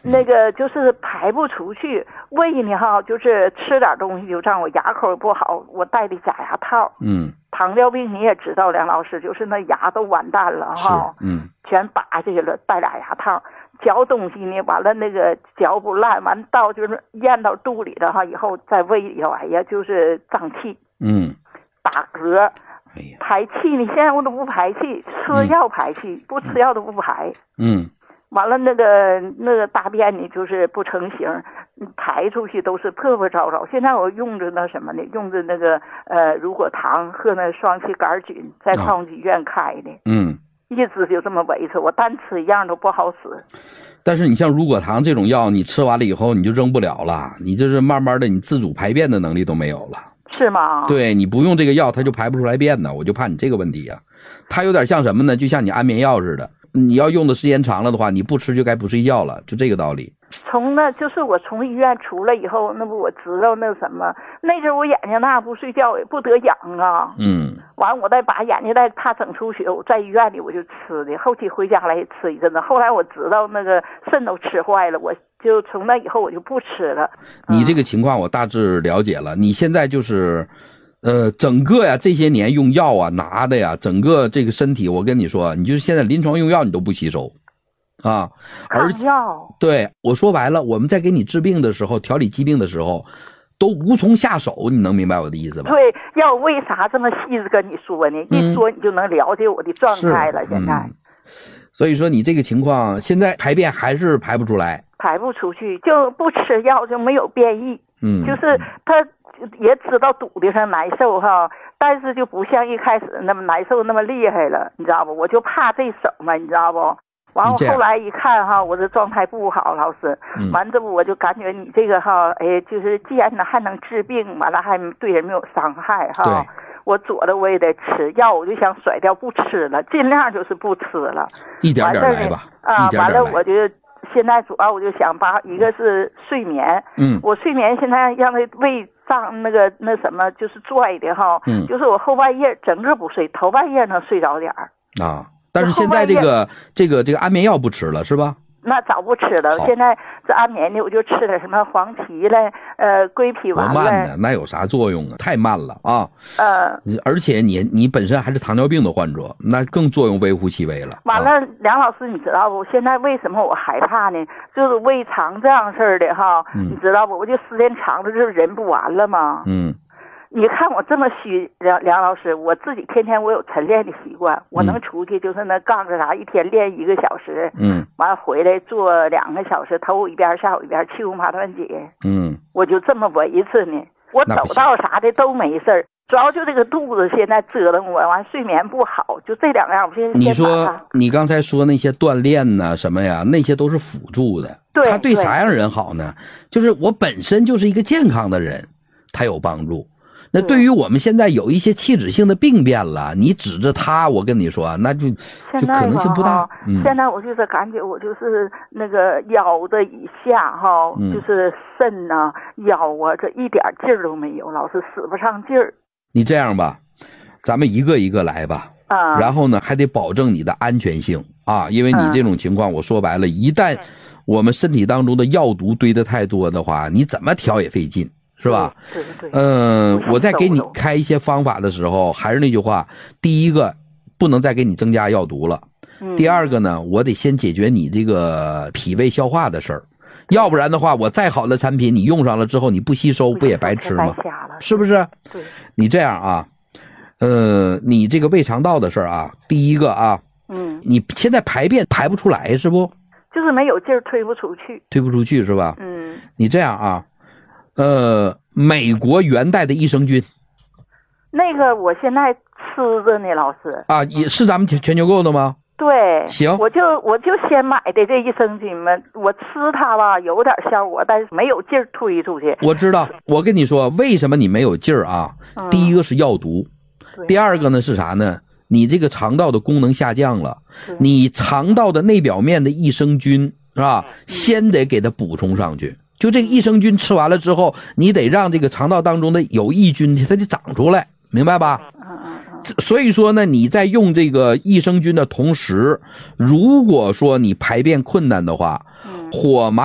那个就是排不出去，胃呢哈，就是吃点东西就让我牙口不好，我戴的假牙套。糖尿病你也知道，梁老师，就是那牙都完蛋了哈，全拔下去了，戴俩牙套。嚼东西呢，完了那个嚼不烂，完到就是咽到肚里了哈，以后在胃里头，哎呀，就是胀气，打嗝，排气呢，现在我都不排气，吃药排气，不吃药都不排，完了那个大便呢，就是不成形，排出去都是破破糟糟。现在我用着那什么呢？用着那个乳果糖和那双歧杆菌，在矿医院开的，一直就这么维持，我单吃一样都不好使。 但是你像乳果糖这种药，你吃完了以后你就扔不了了，你就是慢慢的你自主排便的能力都没有了。 是吗？ 对，你不用这个药它就排不出来便呢，我就怕你这个问题啊。它有点像什么呢？就像你安眠药似的，你要用的时间长了的话，你不吃就该不睡觉了，就这个道理。 就是我从医院出来以后，那不我知道那什么，那阵我眼睛那不睡觉也不得痒啊。完我再把眼睛再怕整出血，我在医院里我就吃的，后期回家来吃一阵子。后来我知道那个肾都吃坏了，我就从那以后我就不吃了。 你这个情况我大致了解了，你现在就是整个呀这些年用药啊拿的呀，整个这个身体我跟你说，你就是现在临床用药你都不吸收啊，而且对我说白了，我们在给你治病的时候，调理疾病的时候都无从下手，你能明白我的意思吧？ 对，要为啥这么细致跟你说呢？一说你就能了解我的状态了。现在所以说你这个情况现在排便还是排不出来， 排不出去，就不吃药就没有便意。就是他也知道肚子上难受哈，但是就不像一开始那么难受那么厉害了，你知道不？我就怕这手嘛，你知道不？完后后来一看哈，我这状态不好，老师，完这不我就感觉你这个哈，哎，就是既然呢还能治病，完了还对人没有伤害哈，我左的我也得吃药，我就想甩掉不吃了，尽量就是不吃了， 一点点来吧。 完了我就现在主要我就想把一个是睡眠，我睡眠现在让那胃胀那什么就是拽的哈，就是我后半夜整个不睡，头半夜能睡着点儿啊。 但是现在这个安眠药不吃了是吧？ 那早不吃了，现在这安眠的我就吃点什么黄芪嘞，归脾丸嘞。 多慢呢，那有啥作用啊？太慢了啊！而且你本身还是糖尿病的患者，那更作用微乎其微了。 完了，梁老师，你知道不？现在为什么我害怕呢？就是胃肠这样事儿的哈，你知道不？我就时间长了，就是人不完了吗？你看我这么虚，梁老师，我自己天天我有晨练的习惯，我能出去就是那杠子啥，一天练1个小时，完了回来做2个小时，头一边下午一边气功八段锦，我就这么维持呢。我走道啥的都没事儿，主要就这个肚子现在折腾我，完睡眠不好，就这2样。我现在你说你刚才说那些锻炼呐什么呀，那些都是辅助的，它对啥样人好呢？就是我本身就是一个健康的人，它有帮助。那对于我们现在有一些器质性的病变了，你指着它，我跟你说，那就可能性不大。 现在我就是感觉我就是那个腰的以下哈，就是肾啊、腰啊，这一点劲儿都没有，老是使不上劲儿。 你这样吧，咱们一个一个来吧。然后呢，还得保证你的安全性啊，因为你这种情况，我说白了，一旦我们身体当中的药毒堆得太多的话，你怎么调也费劲。是吧？ 对。 我在给你开一些方法的时候，还是那句话，第一个，不能再给你增加药毒了。第二个呢，我得先解决你这个脾胃消化的事儿，要不然的话，我再好的产品你用上了之后你不吸收，不也白吃吗？是不是？ 对。 你这样啊，你这个胃肠道的事儿啊，第一个啊，你现在排便排不出来是不？ 就是没有劲儿，推不出去。 推不出去是吧？你这样啊。美国元代的益生菌， 那个我现在吃着呢，老师啊，也是咱们全球购的吗？ 对， 行， 我就先买的这益生菌嘛，我吃它吧有点效果，但是没有劲儿推出去。 我知道，我跟你说，为什么你没有劲儿啊？第一个是药毒，第二个呢是啥呢？你这个肠道的功能下降了，你肠道的内表面的益生菌是吧？先得给它补充上去。就这个益生菌吃完了之后，你得让这个肠道当中的有益菌它得长出来，明白吧？所以说呢，你在用这个益生菌的同时，如果说你排便困难的话，火麻